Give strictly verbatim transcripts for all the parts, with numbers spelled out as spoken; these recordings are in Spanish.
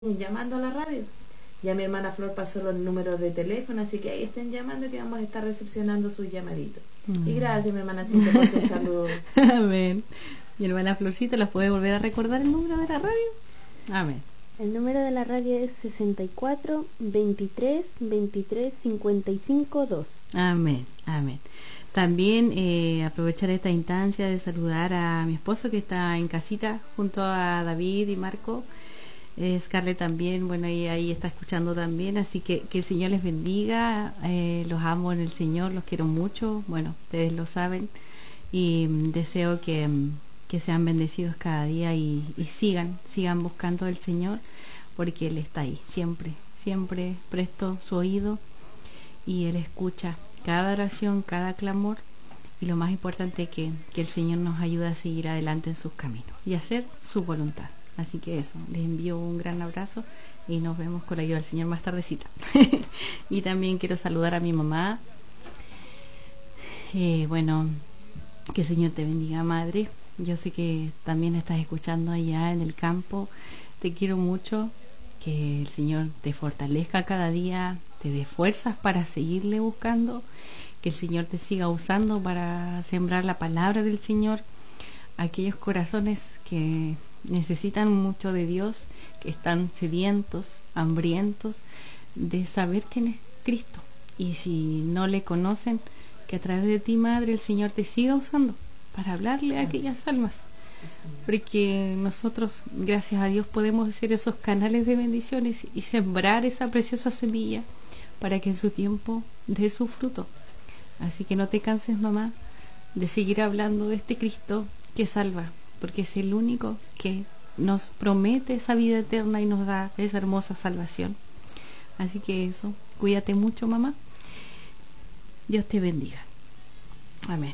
llamando a la radio. Ya mi hermana Flor pasó los números de teléfono, así que ahí estén llamando, que vamos a estar recepcionando sus llamaditos. Mm. Y gracias, mi hermana Cintia, por su saludo. Amén. Mi hermana Florcita, ¿las puede volver a recordar el número de la radio? Amén. El número de la radio es sesenta y cuatro, veintitrés, veintitrés, cincuenta y cinco, dos. Amén, amén. También eh, aprovechar esta instancia de saludar a mi esposo que está en casita junto a David y Marco. Eh, Scarlett también, bueno, y ahí está escuchando también, así que que el Señor les bendiga, eh, los amo en el Señor, los quiero mucho, bueno, ustedes lo saben, y um, deseo que, um, que sean bendecidos cada día y, y sigan, sigan buscando al Señor, porque Él está ahí, siempre, siempre presto su oído y Él escucha cada oración, cada clamor, y lo más importante es que, que el Señor nos ayude a seguir adelante en sus caminos y hacer su voluntad. Así que eso, les envío un gran abrazo y nos vemos con la ayuda del Señor más tardecita. Y también quiero saludar a mi mamá. Eh, bueno, que el Señor te bendiga, madre. Yo sé que también estás escuchando allá en el campo. Te quiero mucho. Que el Señor te fortalezca cada día, te dé fuerzas para seguirle buscando. Que el Señor te siga usando para sembrar la palabra del Señor. Aquellos corazones que necesitan mucho de Dios, que están sedientos, hambrientos de saber quién es Cristo, y si no le conocen, que a través de ti, madre, el Señor te siga usando para hablarle a aquellas almas, porque nosotros, gracias a Dios, podemos ser esos canales de bendiciones y sembrar esa preciosa semilla para que en su tiempo dé su fruto. Así que no te canses, mamá, de seguir hablando de este Cristo que salva, porque es el único que nos promete esa vida eterna y nos da esa hermosa salvación. Así que eso, cuídate mucho, mamá. Dios te bendiga. Amén.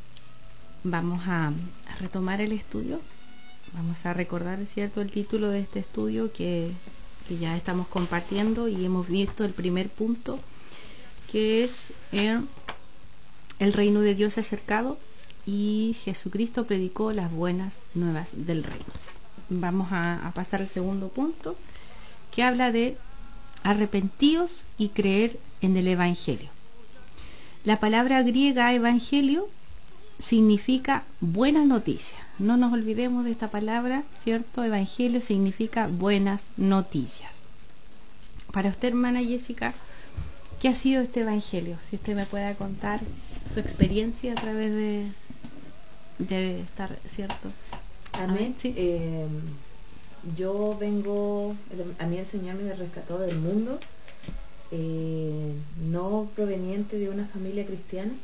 Vamos a, a retomar el estudio. Vamos a recordar, ¿cierto?, el título de este estudio que, que ya estamos compartiendo, y hemos visto el primer punto, que es eh, el reino de Dios acercado, y Jesucristo predicó las buenas nuevas del reino. Vamos a, a pasar al segundo punto, que habla de arrepentidos y creer en el Evangelio. La palabra griega evangelio significa buena noticia. No nos olvidemos de esta palabra, ¿cierto? Evangelio significa buenas noticias. Para usted, hermana Jessica, ¿qué ha sido este evangelio? Si usted me puede contar su experiencia a través de de estar, ¿cierto? Amén. Sí. Eh, yo vengo, a mí el Señor me rescató del mundo, eh, no proveniente de una familia cristiana.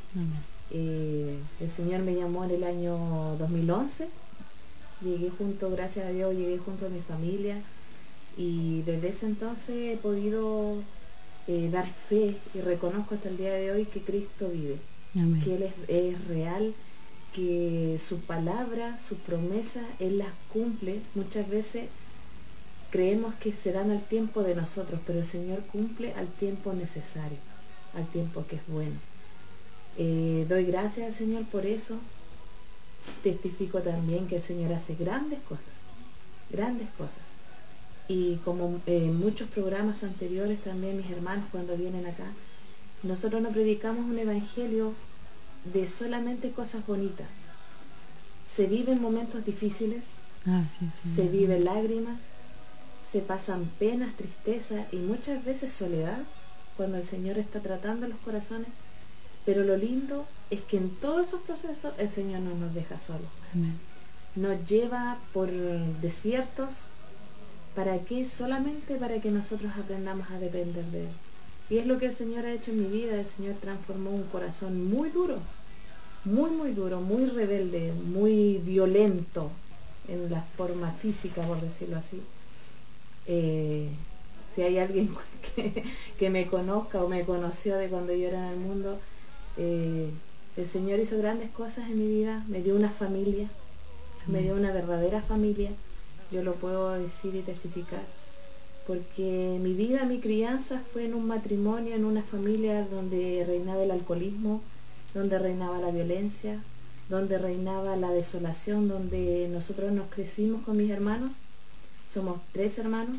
Eh, el Señor me llamó en el año dos mil once, llegué junto, gracias a Dios, llegué junto a mi familia, y desde ese entonces he podido eh, dar fe, y reconozco hasta el día de hoy que Cristo vive. Amén. Que Él es, es real, que su palabra, sus promesas, Él las cumple. Muchas veces creemos que serán al tiempo de nosotros, pero el Señor cumple al tiempo necesario, al tiempo que es bueno. Eh, doy gracias al Señor por eso. Testifico también que el Señor hace grandes cosas, grandes cosas. Y como en eh, muchos programas anteriores también, mis hermanos cuando vienen acá, nosotros no predicamos un evangelio de solamente cosas bonitas. Se viven momentos difíciles, ah, sí, sí, se viven lágrimas, se pasan penas, tristeza y muchas veces soledad cuando el Señor está tratando los corazones, pero lo lindo es que en todos esos procesos el Señor no nos deja solos. Amén. Nos lleva por desiertos. ¿Para qué? Solamente para que nosotros aprendamos a depender de Él. Y es lo que el Señor ha hecho en mi vida. El Señor transformó un corazón muy duro, muy muy duro, muy rebelde, muy violento en la forma física, por decirlo así. Eh, si hay alguien que, que me conozca o me conoció de cuando yo era en el mundo, eh, el Señor hizo grandes cosas en mi vida. Me dio una familia, me dio una verdadera familia. Yo lo puedo decir y testificar, porque mi vida, mi crianza fue en un matrimonio, en una familia donde reinaba el alcoholismo, donde reinaba la violencia, donde reinaba la desolación, donde nosotros nos crecimos con mis hermanos somos tres hermanos,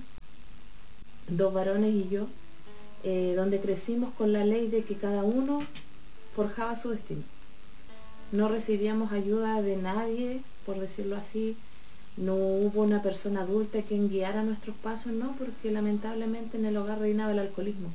dos varones y yo, eh, donde crecimos con la ley de que cada uno forjaba su destino. No recibíamos ayuda de nadie, por decirlo así. No hubo una persona adulta quien guiara nuestros pasos, no, porque lamentablemente en el hogar reinaba el alcoholismo.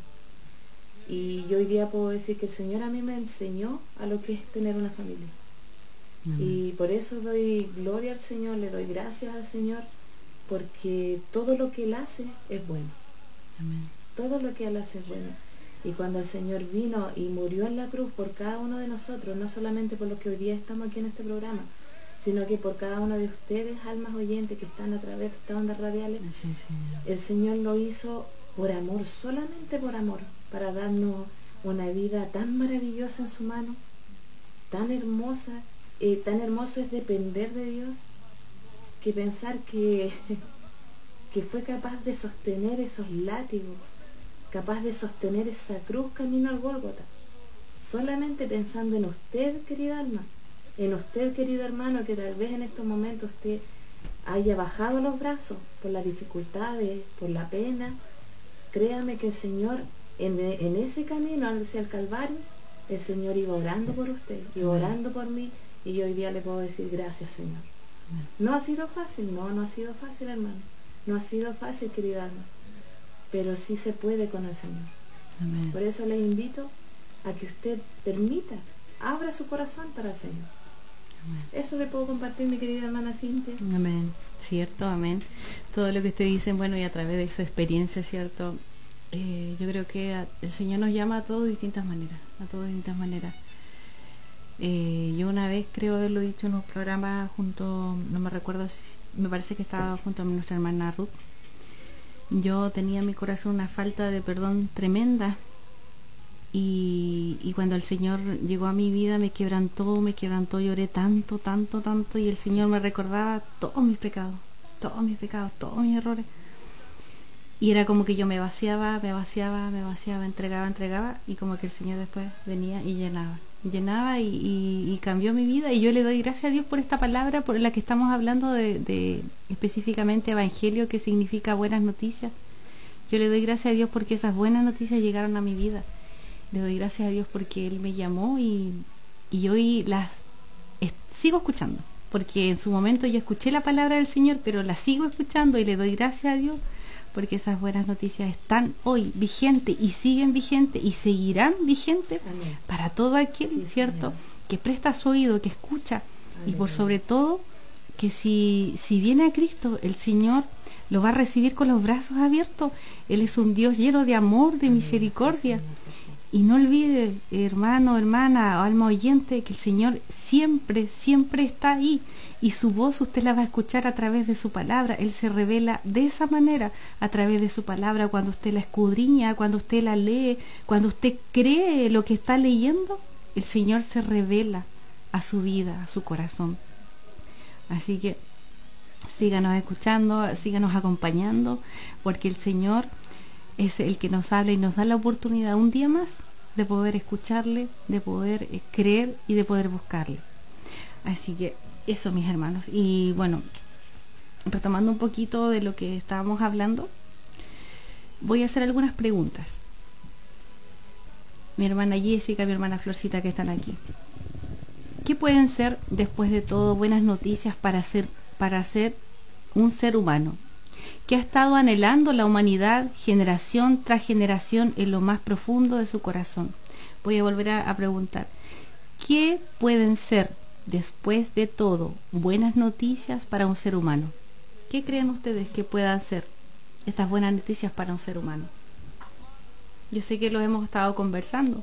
Y yo hoy día puedo decir que el Señor a mí me enseñó a lo que es tener una familia. Amén. Y por eso doy gloria al Señor, le doy gracias al Señor, porque todo lo que Él hace es bueno. Amén. Todo lo que Él hace es bueno. Y cuando el Señor vino y murió en la cruz por cada uno de nosotros, no solamente por los que hoy día estamos aquí en este programa, sino que por cada uno de ustedes, almas oyentes que están a través de estas ondas radiales, sí, el Señor lo hizo por amor, solamente por amor, para darnos una vida tan maravillosa en su mano, tan hermosa, eh, tan hermoso es depender de Dios, que pensar que, que fue capaz de sostener esos látigos, capaz de sostener esa cruz camino al Gólgota, solamente pensando en usted, querida alma, en usted, querido hermano, que tal vez en estos momentos usted haya bajado los brazos por las dificultades, por la pena. Créame que el Señor, en, en ese camino hacia el Calvario, el Señor iba orando por usted, iba orando por mí, y yo hoy día le puedo decir gracias, Señor. No ha sido fácil, no, no ha sido fácil, hermano, no ha sido fácil, querida alma, pero sí se puede con el Señor. Amén. Por eso les invito a que usted permita, abra su corazón para el Señor. Amén. Eso le puedo compartir, mi querida hermana Cintia. Amén, cierto, amén. Todo lo que usted dice, bueno, y a través de su experiencia, cierto, eh, yo creo que a, el Señor nos llama a todos de distintas maneras, a todos de distintas maneras. Eh, yo una vez creo haberlo dicho en un programa junto, no me recuerdo, si, me parece que estaba junto a nuestra hermana Ruth. Yo tenía en mi corazón una falta de perdón tremenda. Y, y cuando el Señor llegó a mi vida me quebrantó, me quebrantó, lloré tanto, tanto, tanto, y el Señor me recordaba todos mis pecados, todos mis pecados, todos mis errores. Y era como que yo me vaciaba, me vaciaba, me vaciaba, entregaba, entregaba, y como que el Señor después venía y llenaba, llenaba y, y, y cambió mi vida. Y yo le doy gracias a Dios por esta palabra, por la que estamos hablando de, de específicamente evangelio, que significa buenas noticias. Yo le doy gracias a Dios porque esas buenas noticias llegaron a mi vida. Le doy gracias a Dios porque Él me llamó y, y hoy las es, sigo escuchando, porque en su momento yo escuché la palabra del Señor, pero la sigo escuchando y le doy gracias a Dios porque esas buenas noticias están hoy vigentes y siguen vigentes y seguirán vigentes. Amén. Para todo aquel, sí, ¿cierto?, Señor, que presta su oído, que escucha. Amén. Y por sobre todo que si, si viene a Cristo, el Señor lo va a recibir con los brazos abiertos. Él es un Dios lleno de amor, de Amén. Misericordia. Sí, y no olvide, hermano, hermana, o alma oyente, que el Señor siempre, siempre está ahí. Y su voz usted la va a escuchar a través de su palabra. Él se revela de esa manera, a través de su palabra, cuando usted la escudriña, cuando usted la lee, cuando usted cree lo que está leyendo, el Señor se revela a su vida, a su corazón. Así que síganos escuchando, síganos acompañando, porque el Señor es el que nos habla y nos da la oportunidad un día más de poder escucharle, de poder eh, creer y de poder buscarle. Así que eso, mis hermanos. Y bueno, retomando un poquito de lo que estábamos hablando, voy a hacer algunas preguntas. Mi hermana Jessica, mi hermana Florcita, que están aquí. ¿Qué pueden ser, después de todo, buenas noticias para ser, para ser un ser humano que ha estado anhelando la humanidad generación tras generación en lo más profundo de su corazón? Voy a volver a, a preguntar, ¿qué pueden ser, después de todo, buenas noticias para un ser humano? ¿Qué creen ustedes que puedan ser estas buenas noticias para un ser humano? Yo sé que lo hemos estado conversando,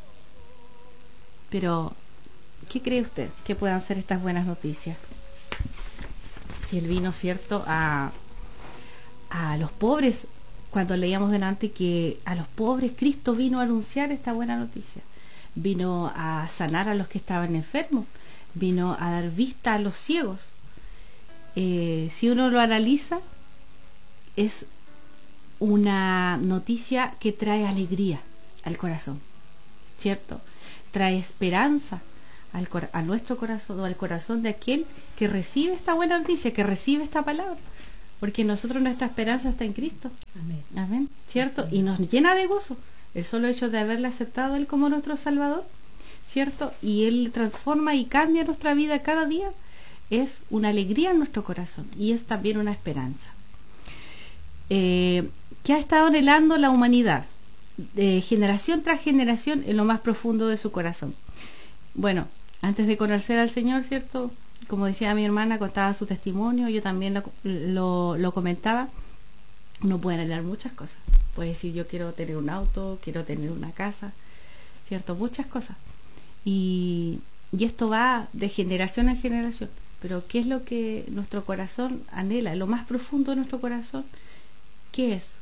pero ¿qué cree usted que puedan ser estas buenas noticias? Si Él vino, ¿cierto?, a a los pobres, cuando leíamos delante que a los pobres Cristo vino a anunciar esta buena noticia, vino a sanar a los que estaban enfermos, vino a dar vista a los ciegos. Eh, si uno lo analiza, es una noticia que trae alegría al corazón, ¿cierto? Trae esperanza al, a nuestro corazón, o al corazón de aquel que recibe esta buena noticia, que recibe esta palabra. porque nosotros nuestra esperanza está en Cristo. Amén. Amén, ¿cierto? Sí. Y nos llena de gozo el solo hecho de haberle aceptado a Él como nuestro Salvador, ¿cierto? Y Él transforma y cambia nuestra vida cada día. Es una alegría en nuestro corazón y es también una esperanza. Eh, ¿Qué ha estado anhelando la humanidad? De generación tras generación en lo más profundo de su corazón. Bueno, antes de conocer al Señor, ¿cierto? Como decía mi hermana, contaba su testimonio, yo también lo, lo, lo comentaba. Uno puede anhelar muchas cosas. Puede decir, yo quiero tener un auto, quiero tener una casa, ¿cierto? Muchas cosas. Y, y esto va de generación en generación. Pero ¿qué es lo que nuestro corazón anhela? Lo más profundo de nuestro corazón, ¿qué es?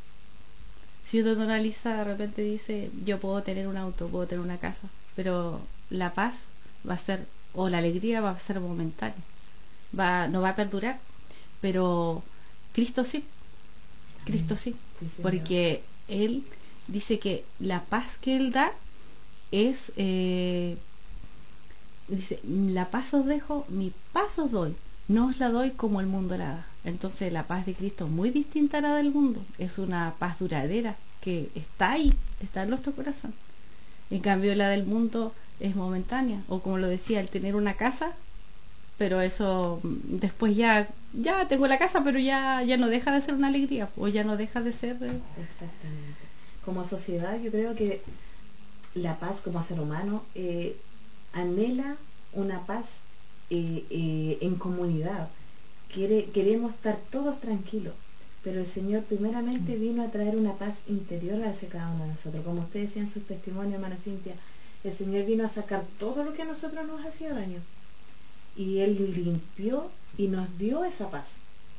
Si uno analiza, de repente dice, yo puedo tener un auto, puedo tener una casa, pero la paz va a ser, o la alegría va a ser momentánea, va, no va a perdurar, pero Cristo sí, Cristo sí, Sí, sí, porque Él dice que la paz que Él da es, eh, dice, la paz os dejo, mi paz os doy, no os la doy como el mundo la da. Entonces la paz de Cristo es muy distinta a la del mundo, es una paz duradera que está ahí, está en nuestro corazón. En cambio la del mundo es momentánea, o como lo decía, el tener una casa, pero eso después ya ya tengo la casa, pero ya ya no deja de ser una alegría, o ya no deja de ser... Exactamente. Como sociedad, yo creo que la paz como ser humano eh, anhela una paz eh, eh, en comunidad. Quiere, queremos estar todos tranquilos, pero el Señor primeramente vino a traer una paz interior hacia cada uno de nosotros. Como usted decía en su testimonio, hermana Cintia, el Señor vino a sacar todo lo que a nosotros nos hacía daño, y Él limpió y nos dio esa paz.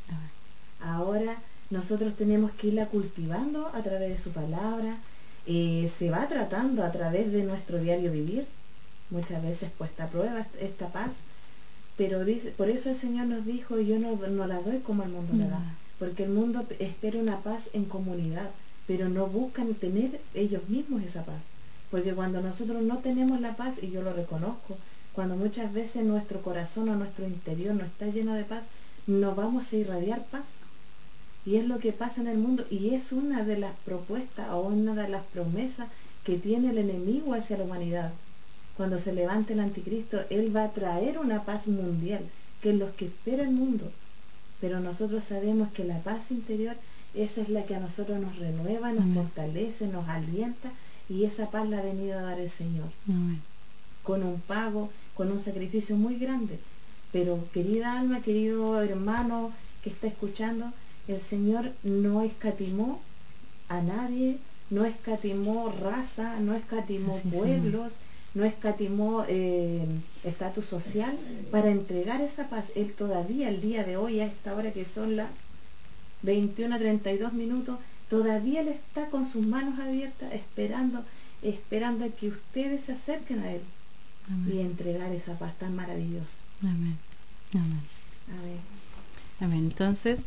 Ahora nosotros tenemos que irla cultivando a través de su palabra. Eh, se va tratando a través de nuestro diario vivir, muchas veces puesta a prueba esta paz, pero dice, por eso el Señor nos dijo, yo no, no la doy como el mundo la da, porque el mundo espera una paz en comunidad, pero no buscan tener ellos mismos esa paz, porque cuando nosotros no tenemos la paz, y yo lo reconozco, cuando muchas veces nuestro corazón o nuestro interior no está lleno de paz, no vamos a irradiar paz. Y es lo que pasa en el mundo, y es una de las propuestas o una de las promesas que tiene el enemigo hacia la humanidad. Cuando se levante el anticristo, él va a traer una paz mundial, que es lo que espera el mundo. Pero nosotros sabemos que la paz interior, esa es la que a nosotros nos renueva, nos Amén. Fortalece, nos alienta, y esa paz la ha venido a dar el Señor. Amén. Con un pago, con un sacrificio muy grande. Pero querida alma, querido hermano que está escuchando, el Señor no escatimó a nadie, no escatimó raza, no escatimó Así pueblos, sí. no escatimó estatus eh, social para entregar esa paz. Él todavía, el día de hoy, a esta hora que son las veintiuna a treinta y dos minutos, todavía Él está con sus manos abiertas, esperando, esperando a que ustedes se acerquen a Él. Amén. Y entregar esa paz tan maravillosa. Amén. Amén. Amén. Amén. Entonces,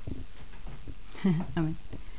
amén.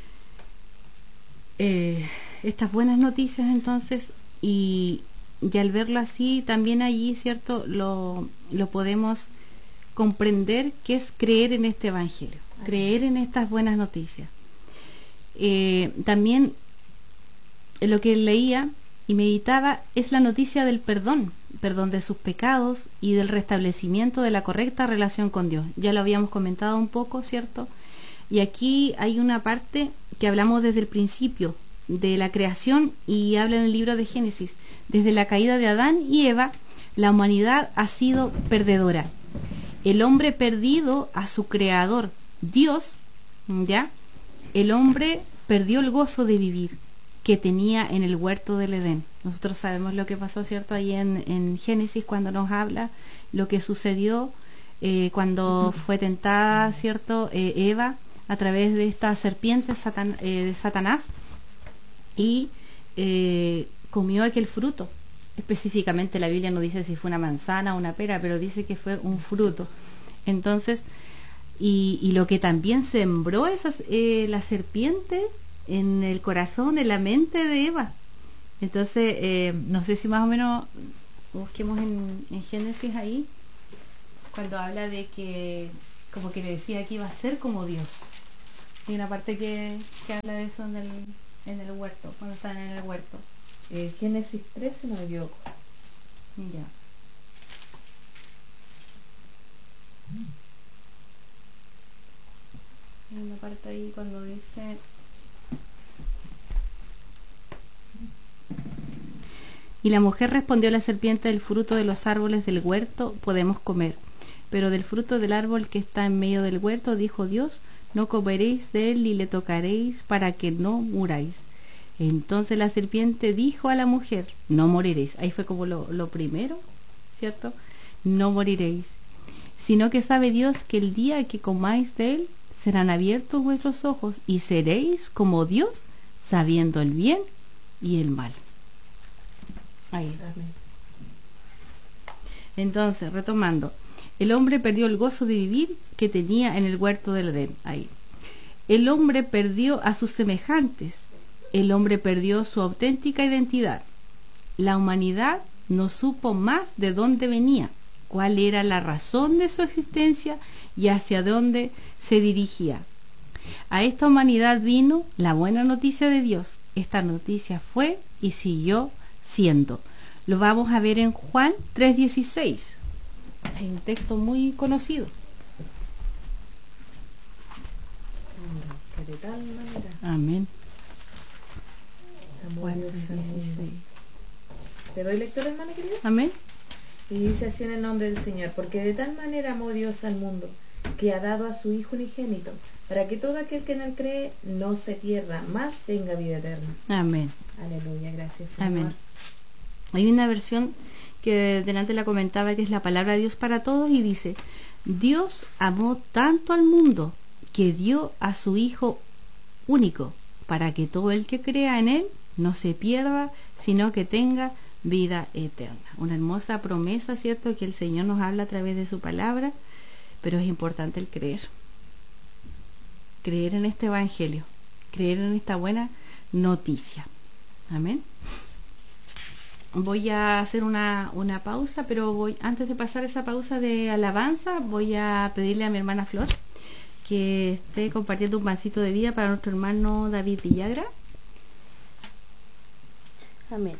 Eh, estas buenas noticias entonces, y, y al verlo así, también allí, ¿cierto? Lo, lo podemos comprender, que es creer en este evangelio, Amén. Creer en estas buenas noticias. Eh, también lo que leía y meditaba es la noticia del perdón, perdón de sus pecados y del restablecimiento de la correcta relación con Dios. Ya lo habíamos comentado un poco, ¿cierto? Y aquí hay una parte que hablamos desde el principio de la creación, y habla en el libro de Génesis. Desde la caída de Adán y Eva, la humanidad ha sido perdedora. El hombre perdido a su creador, Dios, ¿ya? El hombre perdió el gozo de vivir que tenía en el huerto del Edén. Nosotros sabemos lo que pasó, ¿cierto? Ahí en, en Génesis, cuando nos habla lo que sucedió eh, cuando uh-huh. fue tentada, ¿cierto? Eh, Eva a través de esta serpiente satan, eh, de Satanás, y eh, comió aquel fruto. Específicamente la Biblia no dice si fue una manzana o una pera, pero dice que fue un fruto. Entonces, y, y lo que también sembró esas, eh, la serpiente en el corazón, en la mente de Eva. Entonces, eh, no sé si más o menos busquemos en, en Génesis ahí, cuando habla de que como que le decía que iba a ser como Dios. Hay una parte que, que habla de eso en el, en el huerto, cuando están en el huerto. Eh, Génesis tres, si no me equivoco. Ya. Hay una parte ahí cuando dice... Y la mujer respondió a la serpiente: del fruto de los árboles del huerto podemos comer, pero del fruto del árbol que está en medio del huerto, dijo Dios, no comeréis de él ni le tocaréis, para que no muráis. Entonces la serpiente dijo a la mujer: no moriréis. Ahí fue como lo, lo primero, ¿cierto? No moriréis, sino que sabe Dios que el día que comáis de él, serán abiertos vuestros ojos y seréis como Dios, sabiendo el bien y el mal. Ahí. Amén. Entonces, retomando, el hombre perdió el gozo de vivir que tenía en el huerto del Edén. Ahí. El hombre perdió a sus semejantes. El hombre perdió su auténtica identidad. La humanidad no supo más de dónde venía, cuál era la razón de su existencia y hacia dónde se dirigía. A esta humanidad vino la buena noticia de Dios. Esta noticia fue y siguió siendo. Lo vamos a ver en Juan tres dieciséis. Hay un texto muy conocido. Que de tal manera Amén. amó Juan Dios tres al mundo. dieciséis. ¿Te doy lectura, hermana querida? Amén. Y dice así en el nombre del Señor: porque de tal manera amó Dios al mundo, que ha dado a su Hijo unigénito, para que todo aquel que en él cree no se pierda, mas tenga vida eterna. Amén. Aleluya, gracias, Señor. Amén. Hay una versión que delante la comentaba, que es la palabra de Dios para todos, y dice: Dios amó tanto al mundo que dio a su Hijo único, para que todo el que crea en él no se pierda, sino que tenga vida eterna. Una hermosa promesa, ¿cierto?, que el Señor nos habla a través de su palabra, pero es importante el creer. Creer en este evangelio, creer en esta buena noticia. Amén. Voy a hacer una, una pausa, pero voy antes de pasar esa pausa de alabanza, voy a pedirle a mi hermana Flor que esté compartiendo un pancito de vida para nuestro hermano David Villagra. Amén.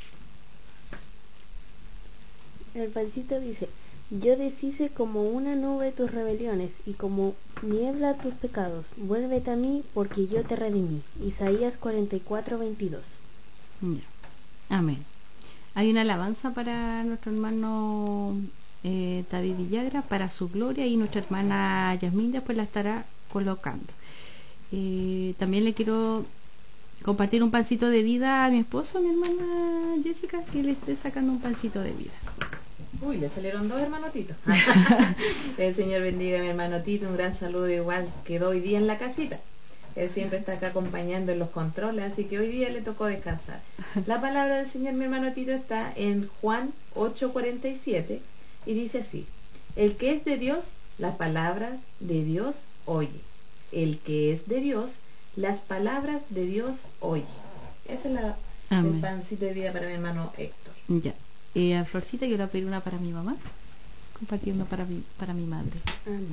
El pancito dice: yo deshice como una nube tus rebeliones y como niebla tus pecados. Vuélvete a mí, porque yo te redimí. Isaías cuarenta y cuatro, veintidós. Ya. Amén. Hay una alabanza para nuestro hermano eh, David Villagra, para su gloria, y nuestra hermana Yasmín después la estará colocando. Eh, también le quiero compartir un pancito de vida a mi esposo, a mi hermana Jessica, que le esté sacando un pancito de vida. Uy, le salieron dos hermanotitos. El Señor bendiga a mi hermano Tito, un gran saludo, igual quedó hoy día en la casita. Él siempre está acá acompañando en los controles, así que hoy día le tocó descansar. La palabra del Señor, mi hermano Tito, está en Juan ocho cuarenta y siete y dice así: el que es de Dios, las palabras de Dios oye. El que es de Dios, las palabras de Dios oye. Esa es la, el pancito de vida para mi hermano Héctor. Ya. Eh, a Florcita, yo le voy a pedir una para mi mamá, compartiendo para mi, para mi madre. Amén.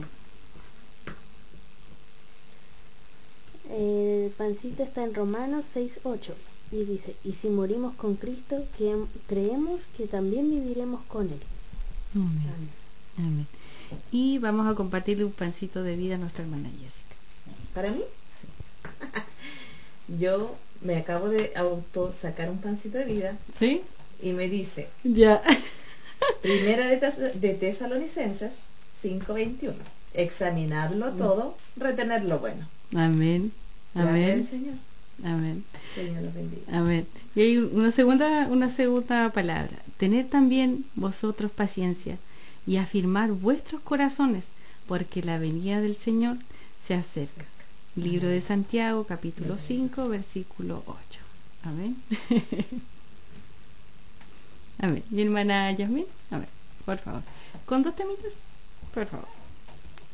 El pancito está en Romanos seis ocho y dice: y si morimos con Cristo, que creemos que también viviremos con él. Amén. Amén. Amén. Y vamos a compartirle un pancito de vida a nuestra hermana Jessica. ¿Para mí? Sí. Yo me acabo de auto sacar un pancito de vida. ¿Sí? Y me dice, ya. Primera de, Tes de Tesalonicenses cinco veintiuno: examinadlo todo, retener lo bueno. Amén. Amén. Gracias, Señor. Amén. Señor los bendiga. Amén. Y hay una segunda, una segunda palabra: tened también vosotros paciencia y afirmar vuestros corazones, porque la venida del Señor se acerca. Libro de Santiago, capítulo cinco, versículo ocho. Amén. Amén. Mi hermana Yasmín, a ver, por favor. ¿Con dos temitas? Por favor.